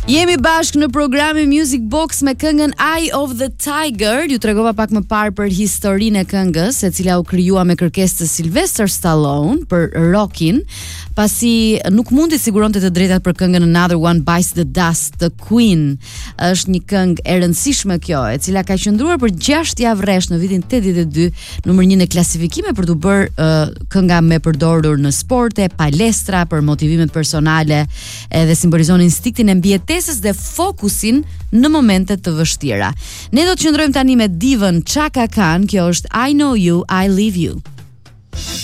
Jemi bashkë në programin Music Box me këngën Eye of the Tiger. Ju tregova pak më parë për historinë e këngës, e cila u krijua me kërkesë të Sylvester Stallone për Rockin, pasi nuk mundi siguronte të drejtat për këngën Another One Bites the Dust të Queen. Është një këngë e rëndësishme kjo, e cila ka qëndruar për 6 javë rresh në vitin 82, numër 1 në klasifikime për të bërë kënga me përdorur në sporte, palestra, për motivimet personale, edhe simbolizon instinktin e mbijetesës dhe fokusin në momente të vështira. Ne do të qëndrojmë tani me divën Chaka Khan, kjo është I Know You, I Leave You.